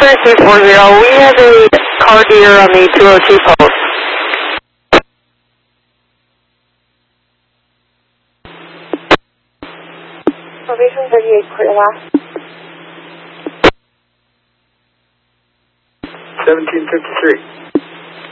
340, we have a car deer on the 202 post. Probation 38, clear last. 1753.